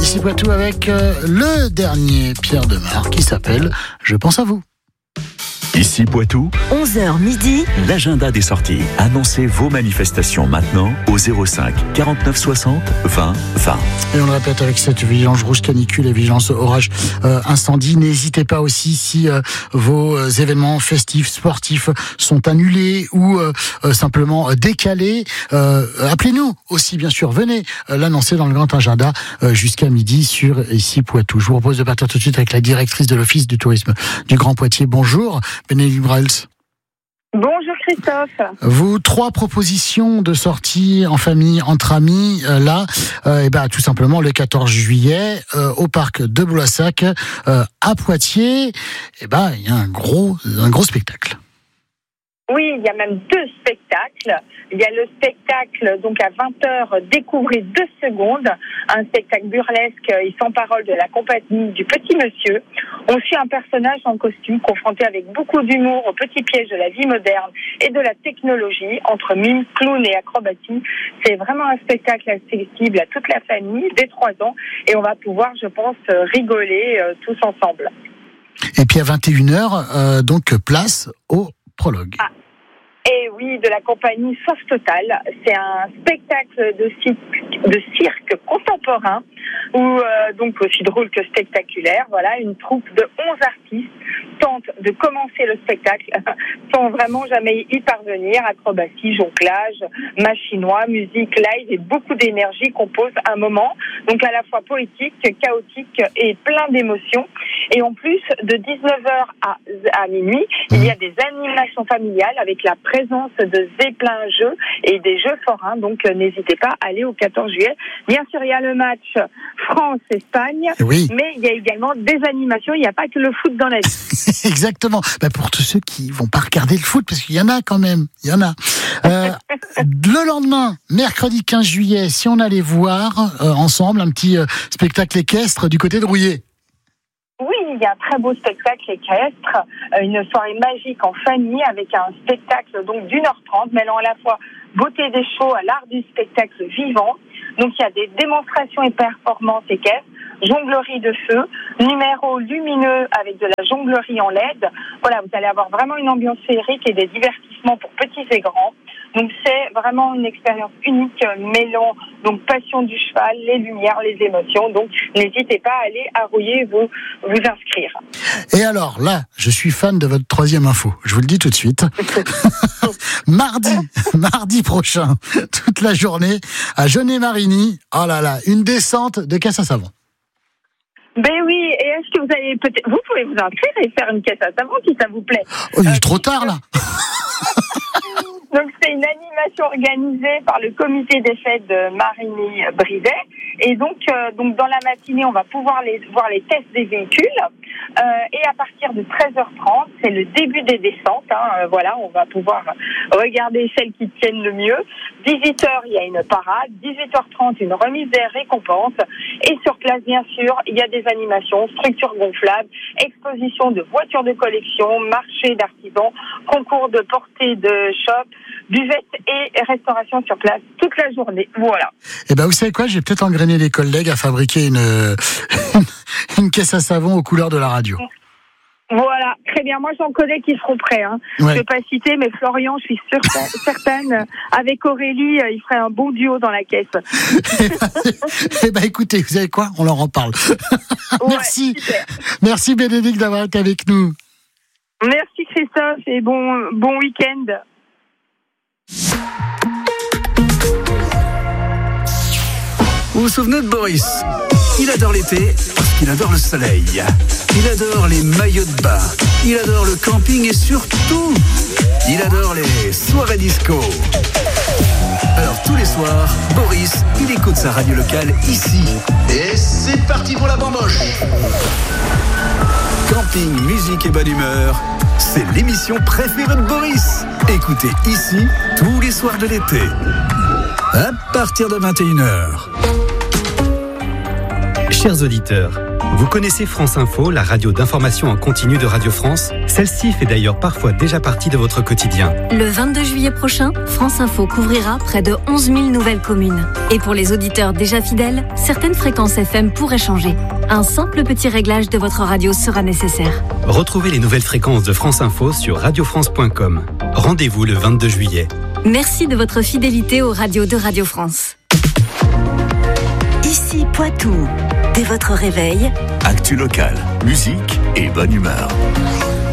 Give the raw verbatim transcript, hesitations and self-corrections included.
Ici Poitou avec euh, le dernier Pierre Demar qui s'appelle Je pense à vous. Ici Poitou, onze heures midi, l'agenda des sorties. Annoncez vos manifestations maintenant au zéro cinq quarante-neuf soixante vingt vingt. Et on le répète avec cette vigilance rouge canicule et vigilance orage euh, incendie. N'hésitez pas aussi si euh, vos euh, événements festifs, sportifs sont annulés ou euh, euh, simplement décalés. Euh, appelez-nous aussi, bien sûr. Venez euh, l'annoncer dans le grand agenda euh, jusqu'à midi sur Ici Poitou. Je vous propose de partir tout de suite avec la directrice de l'Office du tourisme du Grand Poitiers. Bonjour, Bénédicte Brels. Bonjour Christophe. Vous, trois propositions de sortie en famille, entre amis, euh, là, euh, et ben tout simplement le quatorze juillet euh, au parc de Bloissac euh, à Poitiers. Et ben il y a un gros, un gros spectacle. Oui, il y a même deux spectacles. Il y a le spectacle, donc à vingt heures, Découvrez deux secondes, un spectacle burlesque et sans parole de la compagnie du Petit Monsieur. On suit un personnage en costume confronté avec beaucoup d'humour aux petits pièges de la vie moderne et de la technologie, entre mime, clown et acrobatie. C'est vraiment un spectacle accessible à toute la famille, dès trois ans, et on va pouvoir, je pense, rigoler euh, tous ensemble. Et puis à vingt et une heures, euh, donc place au prologue. Ah. Et oui, de la compagnie Sauce Total. C'est un spectacle de cirque, de cirque contemporain, ou euh, donc aussi drôle que spectaculaire. Voilà, une troupe de onze artistes tente de commencer le spectacle sans vraiment jamais y parvenir. Acrobatie, jonglage, machinois, musique live et beaucoup d'énergie composent un moment, donc à la fois poétique, chaotique et plein d'émotions. Et en plus, de dix-neuf heures à, à minuit, il y a des animations familiales avec la présence de Zeppelin Jeux et des jeux forains. Donc euh, n'hésitez pas à aller au quatorze juillet. Bien sûr, il y a le match France-Espagne, oui. Mais il y a également des animations. Il n'y a pas que le foot dans la vie. Exactement. Bah pour tous ceux qui vont pas regarder le foot, parce qu'il y en a quand même, il y en a. Euh, le lendemain, mercredi quinze juillet, si on allait voir euh, ensemble un petit euh, spectacle équestre du côté de Rouillé. Oui, il y a un très beau spectacle équestre, une soirée magique en famille avec un spectacle donc d'une heure trente, mêlant à la fois beauté des chevaux à l'art du spectacle vivant. Donc il y a des démonstrations et performances équestres, jonglerie de feu, numéros lumineux avec de la jonglerie en L E D. Voilà, vous allez avoir vraiment une ambiance féerique et des divertissements pour petits et grands. Donc c'est vraiment une expérience unique, mêlant donc passion du cheval, les lumières, les émotions. Donc n'hésitez pas à aller à Rouillé vous vous inscrire. Et alors là, je suis fan de votre troisième info. Je vous le dis tout de suite. mardi, mardi prochain, toute la journée à Genet-Marigny. Oh là là, une descente de caisse à savon. Ben oui, et est-ce que vous allez peut-être, vous pouvez vous inscrire et faire une caisse à savon si ça vous plaît. Oh, il est euh, trop tard là. Donc c'est une animation organisée par le comité des fêtes de Marigny-Brivet. Et donc, euh, donc dans la matinée, on va pouvoir les, voir les tests des véhicules. Euh, et à partir de treize heures trente, c'est le début des descentes. Hein, euh, voilà, on va pouvoir regarder celles qui tiennent le mieux. dix-huit heures, il y a une parade. dix-huit heures trente, une remise des récompenses. Et sur place, bien sûr, il y a des animations, structures gonflables, exposition de voitures de collection, marché d'artisans, concours de portée de shop, buvette et restauration sur place toute la journée. Voilà. Et ben vous savez quoi, j'ai peut-être engrainé les collègues à fabriquer une, une, une caisse à savon aux couleurs de la radio. Voilà, très bien. Moi, j'en connais qui seront prêts. Hein. Ouais. Je ne vais pas citer, mais Florian, je suis sûre, certaine, avec Aurélie, il ferait un bon duo dans la caisse. Eh ben, écoutez, vous savez quoi, on leur en parle. Ouais, Merci. Super. Merci Bénédicte d'avoir été avec nous. Merci Christophe et bon, bon week-end. Vous vous souvenez de Boris ? Il adore l'été parce qu'il adore le soleil. Il adore les maillots de bain. Il adore le camping et surtout, il adore les soirées disco. Alors tous les soirs, Boris, il écoute sa radio locale ici. Et c'est parti pour la bamboche. Camping, musique et bonne humeur, c'est l'émission préférée de Boris. Écoutez ici tous les soirs de l'été. À partir de vingt et une heures. Chers auditeurs, Vous connaissez France Info, la radio d'information en continu de Radio France? Celle-ci fait d'ailleurs parfois déjà partie de votre quotidien. Le vingt-deux juillet prochain, France Info couvrira près de onze mille nouvelles communes. Et pour les auditeurs déjà fidèles, certaines fréquences F M pourraient changer. Un simple petit réglage de votre radio sera nécessaire. Retrouvez les nouvelles fréquences de France Info sur radio france point com. Rendez-vous le vingt-deux juillet. Merci de votre fidélité aux radios de Radio France. Ici Poitou. Dès votre réveil, Actu local, musique et bonne humeur.